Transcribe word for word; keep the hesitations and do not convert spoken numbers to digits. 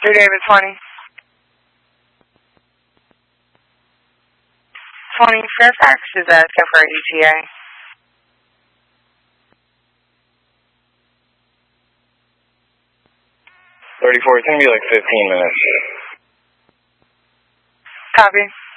Blue David twenty. twenty Fairfax is asking for E T A. thirty-four, it's going to be like fifteen minutes. Copy.